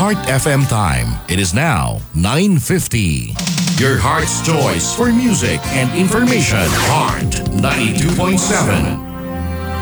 Heart FM time. It is now 9:50. Your heart's choice for music and information. Heart 92.7.